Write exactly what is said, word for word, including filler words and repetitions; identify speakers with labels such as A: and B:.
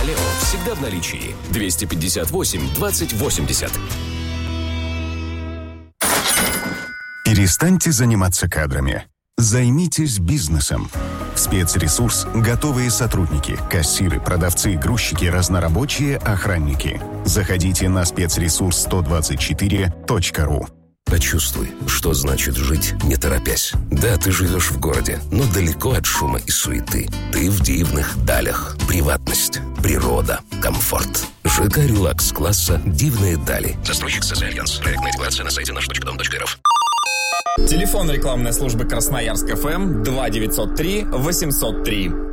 A: Аллео всегда в наличии. двести пятьдесят восемь двадцать восемьдесят.
B: Перестаньте заниматься кадрами. Займитесь бизнесом. В спецресурс готовые сотрудники, кассиры, продавцы, грузчики, разнорабочие, охранники. Заходите на спецресурс сто двадцать четыре точка ру.
C: Почувствуй, что значит жить, не торопясь. Да, ты живешь в городе, но далеко от шума и суеты. Ты в дивных далях. Приватность, природа, комфорт. ЖК «Релакс» класса «Дивные дали». Застройщик СС «Альянс». Проектная декларация на сайте наш точка дом точка эр эф.
D: Телефон рекламной службы Красноярск ФМ два девятьсот три восемьсот три.